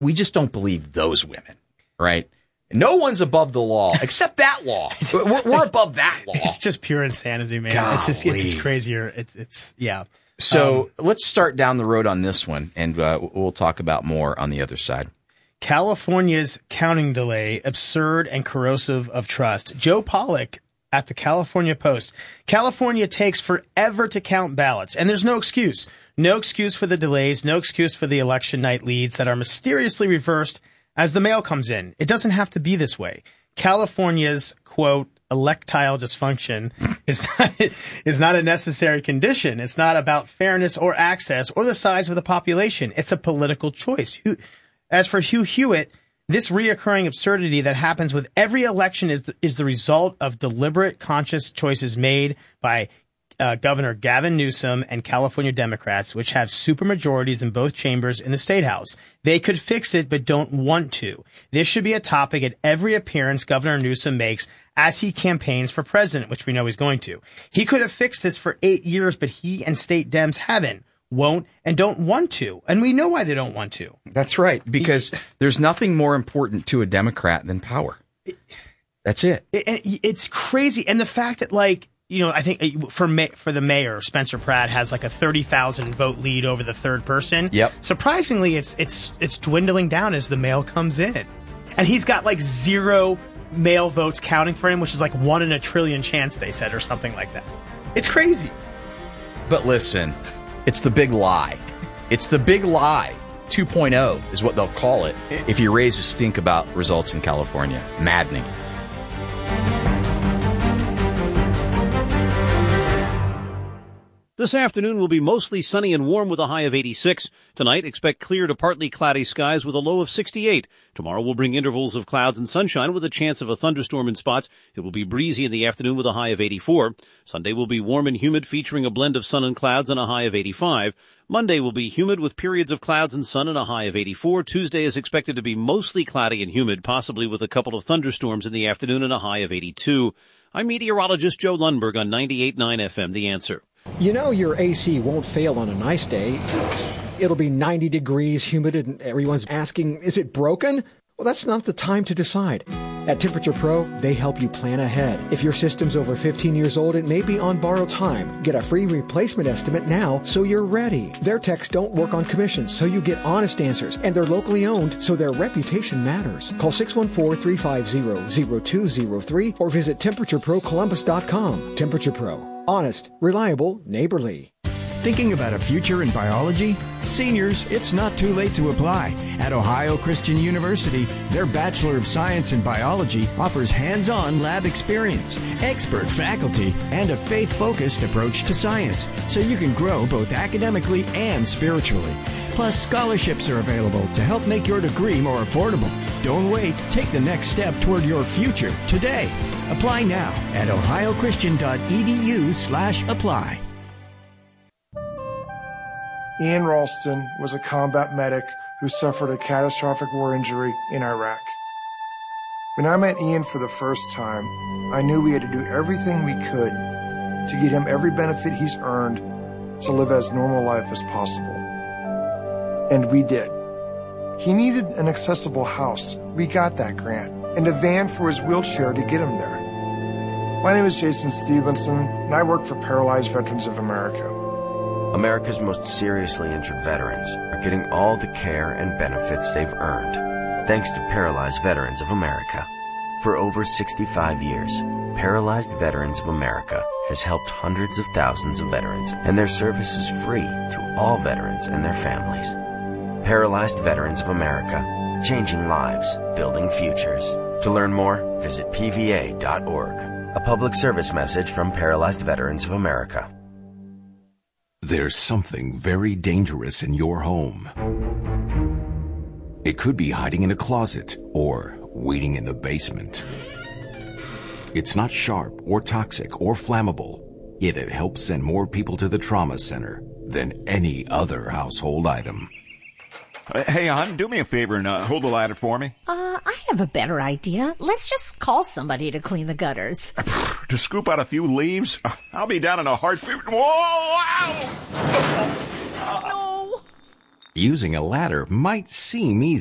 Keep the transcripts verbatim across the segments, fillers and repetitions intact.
we just don't believe those women, right? No one's above the law except that law. We're, we're above that law. It's just pure insanity, man. Golly. It's just it's, it's crazier. It's it's yeah. So um, let's start down the road on this one, and uh, we'll talk about more on the other side. California's counting delay, absurd and corrosive of trust. Joe Pollack at the California Post. California takes forever to count ballots, and there's no excuse. No excuse for the delays, no excuse for the election night leads that are mysteriously reversed as the mail comes in. It doesn't have to be this way. California's, quote, electile dysfunction is not, is not a necessary condition. It's not about fairness or access or the size of the population. It's a political choice. As for Hugh Hewitt, this reoccurring absurdity that happens with every election is, is the result of deliberate, conscious choices made by Uh, Governor Gavin Newsom and California Democrats, which have supermajorities in both chambers in the State House. They could fix it, but don't want to. This should be a topic at every appearance Governor Newsom makes as he campaigns for president, which we know he's going to. He could have fixed this for eight years, but he and state Dems haven't, won't, and don't want to. And we know why they don't want to. That's right, because he, there's nothing more important to a Democrat than power. That's it. it. It's crazy. And the fact that, like, you know, I think for ma- for the mayor, Spencer Pratt has like a thirty thousand vote lead over the third person. Yep. Surprisingly, it's it's it's dwindling down as the mail comes in. And he's got like zero mail votes counting for him, which is like one in a trillion chance, they said, or something like that. It's crazy. But listen, it's the big lie. It's the big lie. two point oh is what they'll call it if you raise a stink about results in California. Maddening. This afternoon will be mostly sunny and warm with a high of eighty-six. Tonight, expect clear to partly cloudy skies with a low of sixty-eight. Tomorrow will bring intervals of clouds and sunshine with a chance of a thunderstorm in spots. It will be breezy in the afternoon with a high of eighty-four. Sunday will be warm and humid, featuring a blend of sun and clouds and a high of eighty-five. Monday will be humid with periods of clouds and sun and a high of eighty-four. Tuesday is expected to be mostly cloudy and humid, possibly with a couple of thunderstorms in the afternoon and a high of eighty-two. I'm meteorologist Joe Lundberg on ninety-eight point nine F M, The Answer. You know your A C won't fail on a nice day. It'll be ninety degrees, humid, and everyone's asking, is it broken? Well, that's not the time to decide. At Temperature Pro, they help you plan ahead. If your system's over fifteen years old, it may be on borrowed time. Get a free replacement estimate now so you're ready. Their techs don't work on commissions, so you get honest answers. And they're locally owned, so their reputation matters. Call six one four, three five zero, zero two zero three or visit temperature pro columbus dot com. Temperature Pro. Honest, reliable, neighborly. Thinking about a future in biology? Seniors, it's not too late to apply. At Ohio Christian University, their Bachelor of Science in Biology offers hands-on lab experience, expert faculty, and a faith-focused approach to science, so you can grow both academically and spiritually. Plus, scholarships are available to help make your degree more affordable. Don't wait. Take the next step toward your future today. Apply now at ohiochristian.edu slash apply. Ian Ralston was a combat medic who suffered a catastrophic war injury in Iraq. When I met Ian for the first time, I knew we had to do everything we could to get him every benefit he's earned to live as normal life as possible. And we did. He needed an accessible house. We got that grant. And a van for his wheelchair to get him there. My name is Jason Stevenson, and I work for Paralyzed Veterans of America. America's most seriously injured veterans are getting all the care and benefits they've earned, thanks to Paralyzed Veterans of America. For over sixty-five years, Paralyzed Veterans of America has helped hundreds of thousands of veterans, and their service is free to all veterans and their families. Paralyzed Veterans of America, changing lives, building futures. To learn more, visit P V A dot org. A public service message from Paralyzed Veterans of America. There's something very dangerous in your home. It could be hiding in a closet or waiting in the basement. It's not sharp or toxic or flammable, yet it helps send more people to the trauma center than any other household item. Uh, hey, hon, do me a favor and uh, hold the ladder for me. Uh, I have a better idea. Let's just call somebody to clean the gutters. To scoop out a few leaves? I'll be down in a heartbeat. Whoa! Wow! No! Using a ladder might seem easy,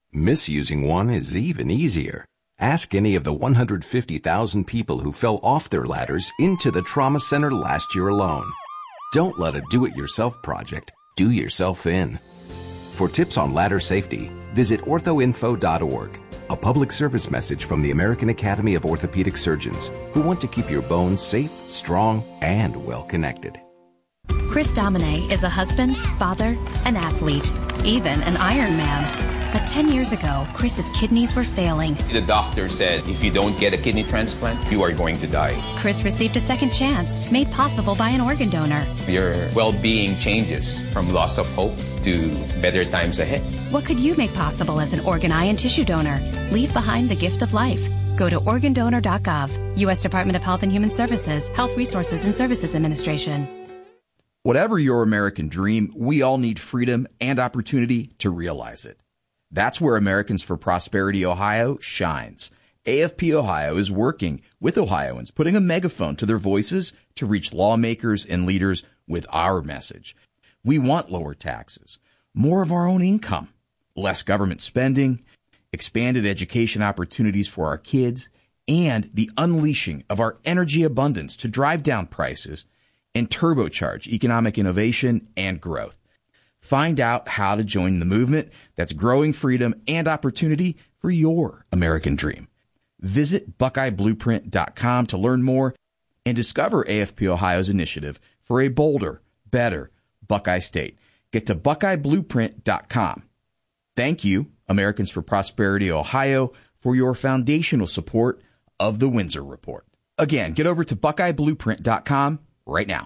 Misusing one is even easier. Ask any of the one hundred fifty thousand people who fell off their ladders into the trauma center last year alone. Don't let a do-it-yourself project do yourself in. For tips on ladder safety, visit ortho info dot org. A public service message from the American Academy of Orthopedic Surgeons, who want to keep your bones safe, strong, and well-connected. Chris Domine is a husband, father, an athlete, even an Ironman. But ten years ago, Chris's kidneys were failing. The doctor said, if you don't get a kidney transplant, you are going to die. Chris received a second chance, made possible by an organ donor. Your well-being changes from loss of hope to better times ahead. What could you make possible as an organ, eye, and tissue donor? Leave behind the gift of life. Go to organ donor dot gov. U S Department of Health and Human Services, Health Resources and Services Administration. Whatever your American dream, we all need freedom and opportunity to realize it. That's where Americans for Prosperity Ohio shines. A F P Ohio is working with Ohioans, putting a megaphone to their voices to reach lawmakers and leaders with our message. We want lower taxes, more of our own income, less government spending, expanded education opportunities for our kids, and the unleashing of our energy abundance to drive down prices and turbocharge economic innovation and growth. Find out how to join the movement that's growing freedom and opportunity for your American dream. Visit Buckeye Blueprint dot com to learn more and discover A F P Ohio's initiative for a bolder, better Buckeye State. Get to Buckeye Blueprint dot com. Thank you, Americans for Prosperity Ohio, for your foundational support of the Windsor Report. Again, get over to Buckeye Blueprint dot com right now.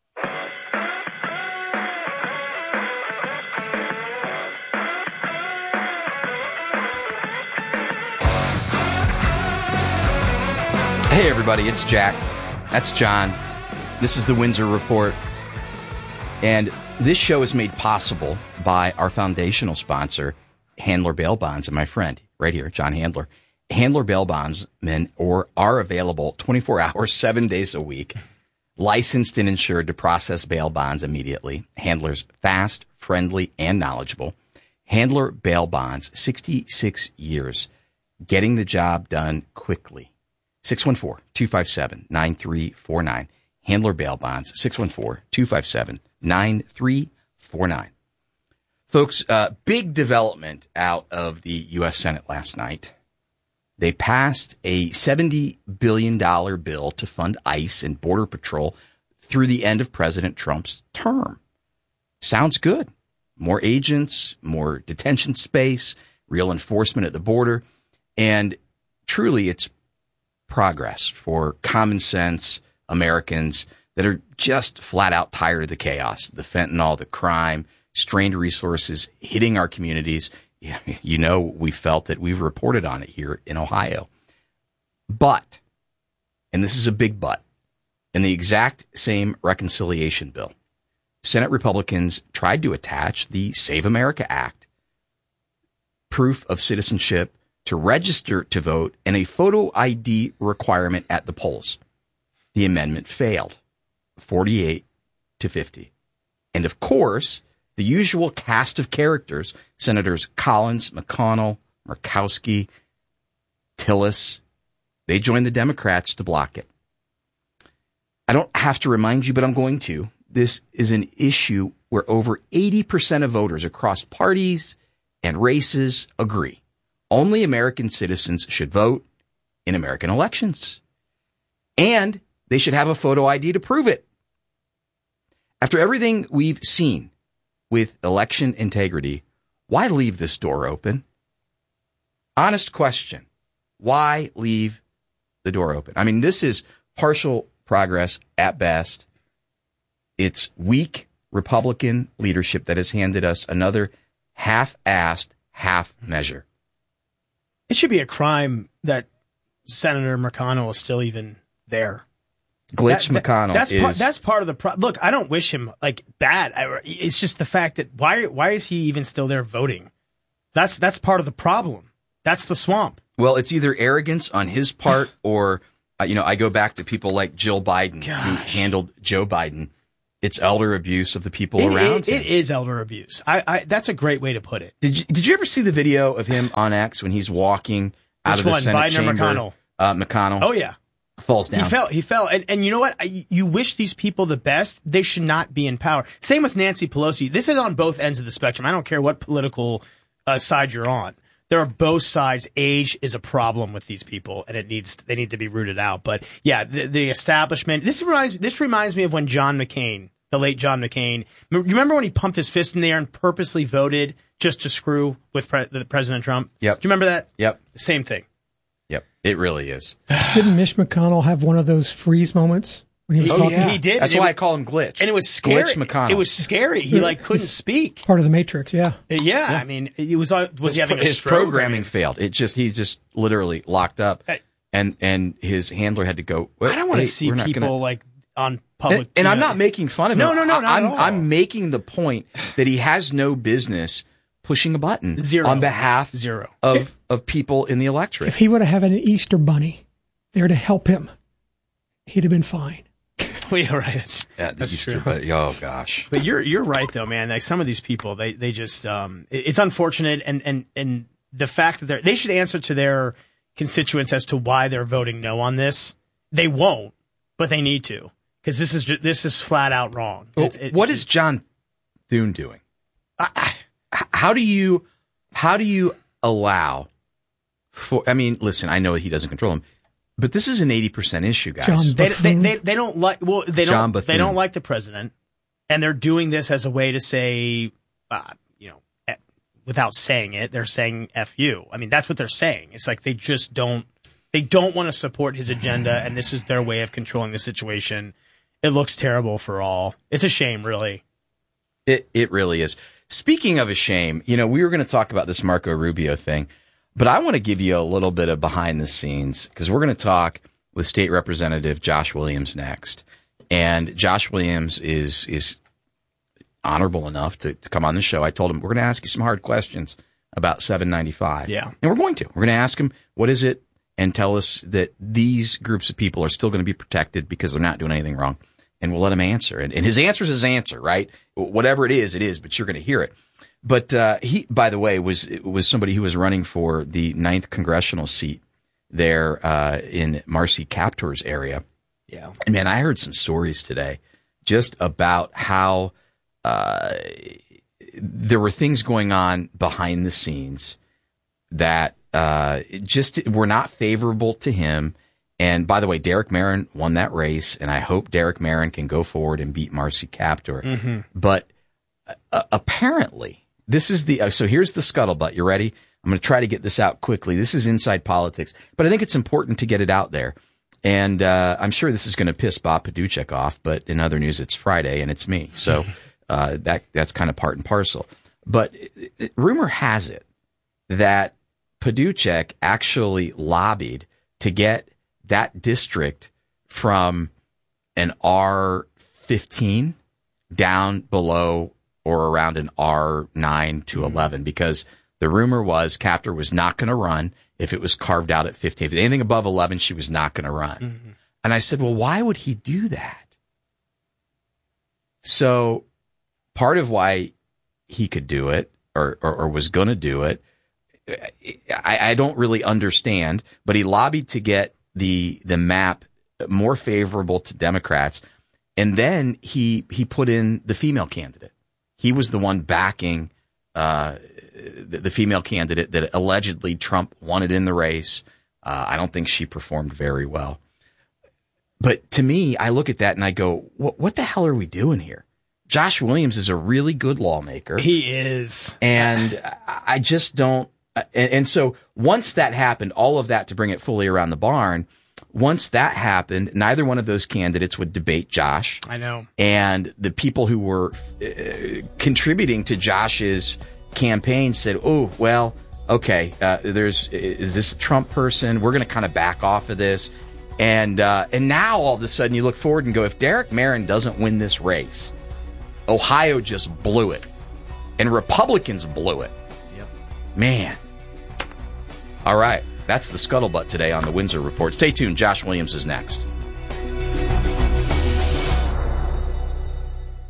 Hey, everybody, it's Jack. That's John. This is the Windsor Report. And this show is made possible by our foundational sponsor, Handler Bail Bonds, and my friend right here, John Handler. Handler Bail Bondsmen or are available twenty-four hours, seven days a week, licensed and insured to process bail bonds immediately. Handler's fast, friendly, and knowledgeable. Handler Bail Bonds, sixty-six years, getting the job done quickly. six one four, two five seven, nine three four nine. Handler Bail Bonds, six one four, two five seven, nine three four nine. Folks, uh, big development out of the U S Senate last night. They passed a seventy billion dollars bill to fund ICE and Border Patrol through the end of President Trump's term. Sounds good. More agents, more detention space, real enforcement at the border, and truly it's progress for common sense Americans that are just flat out tired of the chaos, the fentanyl, the crime, strained resources hitting our communities. You know, we felt that we've reported on it here in Ohio. But, and this is a big but, in the exact same reconciliation bill, Senate Republicans tried to attach the Save America Act, proof of citizenship, to register to vote, and a photo I D requirement at the polls. The amendment failed, forty-eight to fifty. And of course, the usual cast of characters, Senators Collins, McConnell, Murkowski, Tillis, they joined the Democrats to block it. I don't have to remind you, but I'm going to. This is an issue where over eighty percent of voters across parties and races agree. Only American citizens should vote in American elections. And they should have a photo I D to prove it. After everything we've seen with election integrity, why leave this door open? Honest question. Why leave the door open? I mean, this is partial progress at best. It's weak Republican leadership that has handed us another half-assed half measure. It should be a crime that Senator McConnell is still even there. Glitch that, McConnell that's is... Part, that's part of the problem. Look, I don't wish him, like, bad. I, it's just the fact that why why is he even still there voting? That's that's part of the problem. That's the swamp. Well, it's either arrogance on his part or, uh, you know, I go back to people like Jill Biden, Gosh. who handled Joe Biden It's elder abuse of the people It, around it, him. it is elder abuse. I, I, that's a great way to put it. Did you, did you ever see the video of him on X when he's walking out Which of the one, Senate Biden or chamber? McConnell? Uh, McConnell. Oh, yeah. Falls down. He fell. He fell. And, and you know what? I, you wish these people the best. They should not be in power. Same with Nancy Pelosi. This is on both ends of the spectrum. I don't care what political uh, side you're on. There are both sides. Age is a problem with these people, and it needs they need to be rooted out. But yeah, the, the establishment. This reminds this reminds me of when John McCain, the late John McCain. You remember when he pumped his fist in the air and purposely voted just to screw with pre- President Trump? Yep. Do you remember that? Yep. Same thing. Yep. It really is. Didn't Mitch McConnell have one of those freeze moments when he was Oh, talking? yeah. He did. That's and why it, I call him Glitch. And it was scary. Glitch McConnell. It was scary. He like couldn't speak. Part of the Matrix, yeah. Uh, Yeah, I mean, it was uh, was his, he having a his stroke? programming failed. It just he just literally locked up, Hey. and and his handler had to go. I don't want "Hey, to see we're not people gonna-" like on public. And, and you I'm know. not making fun of him. No, no, no, not I'm, at all. I'm making the point that he has no business pushing a button Zero. on behalf Zero. of of people in the electorate. If he would have had an Easter bunny there to help him, he'd have been fine. Well, yeah, right. That's, Yeah, the that's Easter true. bunny. Oh gosh. But you're you're right though, man. Like some of these people, they they just um, it- it's unfortunate, and and and the fact that they they should answer to their constituents as to why they're voting no on this. They won't, but they need to, because this is ju- this is flat out wrong. Well, It's- it- what is John Thune doing? How do you how do you allow for? I mean, listen, I know he doesn't control him, but this is an eighty percent issue, guys. John They, they, Buffoon. they, they don't like well they John don't they Buffoon. don't like the president, and they're doing this as a way to say, uh, you know, eh, without saying it, they're saying "f you." I mean, that's what they're saying. It's like they just don't they don't want to support his agenda, and this is their way of controlling the situation. It looks terrible for all. It's a shame, really. It it really is. Speaking of a shame, you know, we were going to talk about this Marco Rubio thing, but I want to give you a little bit of behind the scenes, because we're going to talk with State Representative Josh Williams next. And Josh Williams is is honorable enough to, to come on the show. I told him we're going to ask you some hard questions about seven ninety-five. Yeah. And we're going to. We're going to ask him, what is it? And tell us that these groups of people are still going to be protected because they're not doing anything wrong. And we'll let him answer. And, and his answer is his answer, right? Whatever it is, it is, but you're going to hear it. But uh, he, by the way, was was somebody who was running for the ninth congressional seat there uh, in Marcy Kaptur's area. Yeah. And man, I heard some stories today just about how uh, there were things going on behind the scenes that uh, just were not favorable to him. And by the way, Derek Marin won that race, and I hope Derek Marin can go forward and beat Marcy Kaptur. Mm-hmm. But uh, apparently, this is the uh, so here's the scuttlebutt. You ready? I'm going to try to get this out quickly. This is inside politics, but I think it's important to get it out there. And uh, I'm sure this is going to piss Bob Paduchek off, but in other news, it's Friday and it's me, so uh, that that's kind of part and parcel. But it, it, rumor has it that Paduchek actually lobbied to get that district from an R fifteen down below or around an R nine to eleven, because the rumor was Kaptur was not going to run if it was carved out at fifteen. If anything above eleven, she was not going to run. Mm-hmm. And I said, well, why would he do that? So part of why he could do it or, or, or was going to do it, I, I don't really understand, but he lobbied to get the the map more favorable to Democrats, and then he he put in the female candidate. He was the one backing uh, the, the female candidate that allegedly Trump wanted in the race. Uh, I don't think she performed very well. But to me, I look at that and I go, what, what the hell are we doing here? Josh Williams is a really good lawmaker. He is. And I just don't. And, and so once that happened, all of that to bring it fully around the barn, once that happened, neither one of those candidates would debate Josh. I know. And the people who were uh, contributing to Josh's campaign said, oh, well, okay, uh, there's is this a Trump person? We're going to kind of back off of this. And uh, and now all of a sudden you look forward and go, if Derek Marin doesn't win this race, Ohio just blew it. And Republicans blew it. Yep. Man. All right. That's the scuttlebutt today on the Windsor Report. Stay tuned. Josh Williams is next.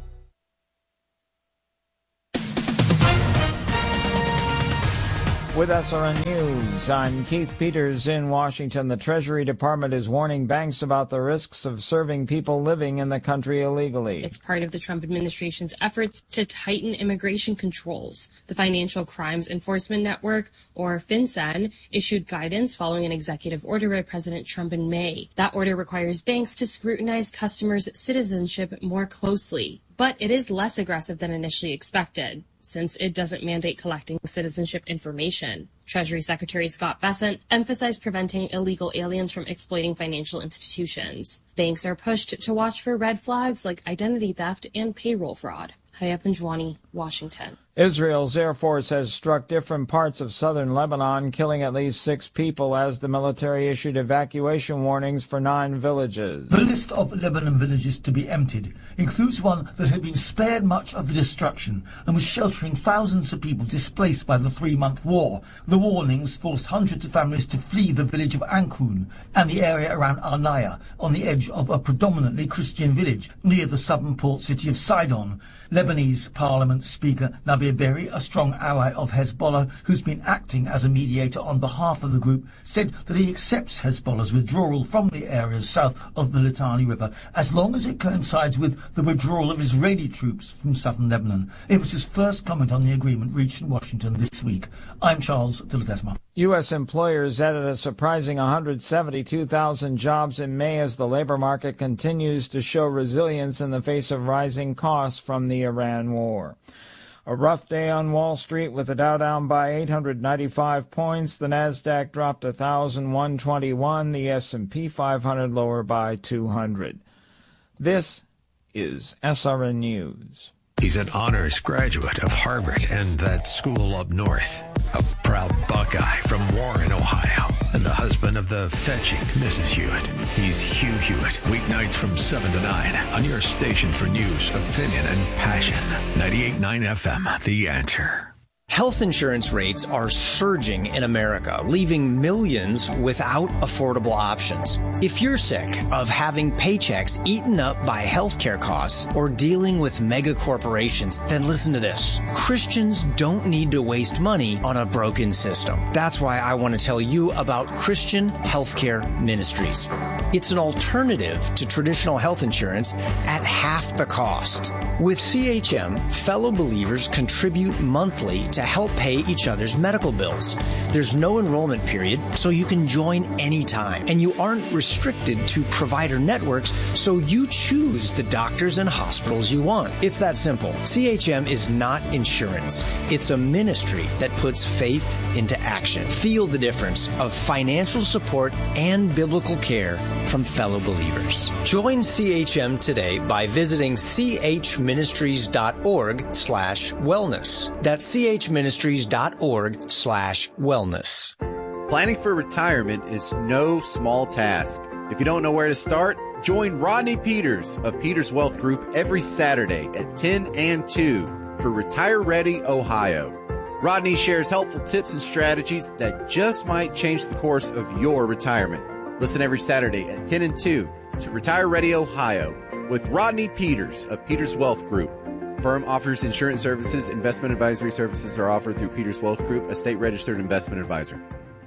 With S R N News, I'm Keith Peters in Washington. The Treasury Department is warning banks about the risks of serving people living in the country illegally. It's part of the Trump administration's efforts to tighten immigration controls. The Financial Crimes Enforcement Network, or FinCEN, issued guidance following an executive order by President Trump in May. That order requires banks to scrutinize customers' citizenship more closely, but it is less aggressive than initially expected, since it doesn't mandate collecting citizenship information. Treasury Secretary Scott Bessent emphasized preventing illegal aliens from exploiting financial institutions. Banks are pushed to watch for red flags like identity theft and payroll fraud. Hayat Panjwani, Washington. Israel's Air Force has struck different parts of southern Lebanon, killing at least six people as the military issued evacuation warnings for nine villages. The list of Lebanon villages to be emptied includes one that had been spared much of the destruction and was sheltering thousands of people displaced by the three-month war. The warnings forced hundreds of families to flee the village of Ankhoun and the area around Arnaya, on the edge of a predominantly Christian village near the southern port city of Sidon. Lebanese Parliament Speaker Nabih Berri, a strong ally of Hezbollah who's been acting as a mediator on behalf of the group, said that he accepts Hezbollah's withdrawal from the areas south of the Litani River as long as it coincides with the withdrawal of Israeli troops from southern Lebanon. It was his first comment on the agreement reached in Washington this week. I'm Charles de Ledesma. U S employers added a surprising one hundred seventy-two thousand jobs in May as the labor market continues to show resilience in the face of rising costs from the Iran war. A rough day on Wall Street with the Dow down by eight hundred ninety-five points. The Nasdaq dropped one thousand one hundred twenty-one. The S and P five hundred lower by two hundred. This is S R N News. He's an honors graduate of Harvard and that school up north. A proud Buckeye from Warren, Ohio, and the husband of the fetching Missus Hewitt. He's Hugh Hewitt, weeknights from seven to nine on your station for news, opinion, and passion. ninety-eight point nine F M, The Answer. Health insurance rates are surging in America, leaving millions without affordable options. If you're sick of having paychecks eaten up by healthcare costs or dealing with mega corporations, then listen to this. Christians don't need to waste money on a broken system. That's why I want to tell you about Christian Healthcare Ministries. It's an alternative to traditional health insurance at half the cost. With C H M, fellow believers contribute monthly to help pay each other's medical bills. There's no enrollment period, so you can join anytime. And you aren't restricted to provider networks, so you choose the doctors and hospitals you want. It's that simple. C H M is not insurance. It's a ministry that puts faith into action. Feel the difference of financial support and biblical care from fellow believers. Join C H M today by visiting chministries.org slash wellness. That's chministries.org slash wellness. Planning for retirement is no small task. If you don't know where to start, join Rodney Peters of Peters Wealth Group every Saturday at ten and two for Retire Ready Ohio. Rodney shares helpful tips and strategies that just might change the course of your retirement. Listen every Saturday at ten and two to Retire Ready Ohio with Rodney Peters of Peters Wealth Group. Firm offers insurance services. Investment advisory services are offered through Peters Wealth Group, a state-registered investment advisor.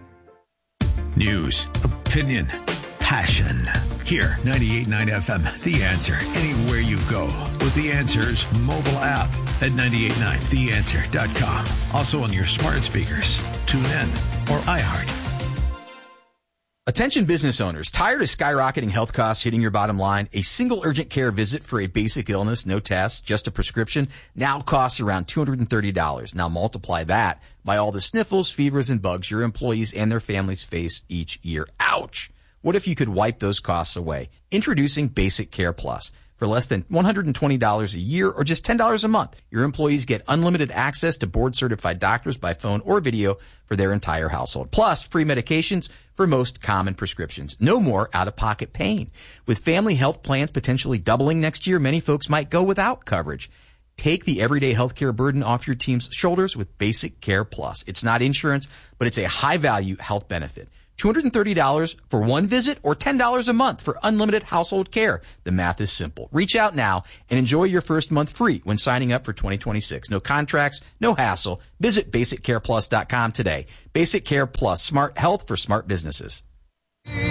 News, opinion, passion. Here, ninety-eight point nine F M, The Answer. Anywhere you go with The Answer's mobile app at ninety-eight point nine the answer dot com. Also on your smart speakers, TuneIn, or iHeart. Attention business owners, tired of skyrocketing health costs hitting your bottom line? A single urgent care visit for a basic illness, no tests, just a prescription, now costs around two hundred thirty dollars. Now multiply that by all the sniffles, fevers, and bugs your employees and their families face each year. Ouch! What if you could wipe those costs away? Introducing Basic Care Plus. For less than one hundred twenty dollars a year or just ten dollars a month, your employees get unlimited access to board-certified doctors by phone or video for their entire household. Plus, free medications for most common prescriptions. No more out-of-pocket pain. With family health plans potentially doubling next year, many folks might go without coverage. Take the everyday healthcare burden off your team's shoulders with Basic Care Plus. It's not insurance, but it's a high-value health benefit. two hundred thirty dollars for one visit or ten dollars a month for unlimited household care. The math is simple. Reach out now and enjoy your first month free when signing up for twenty twenty-six. No contracts, no hassle. Visit basic care plus dot com today. Basic Care Plus, smart health for smart businesses.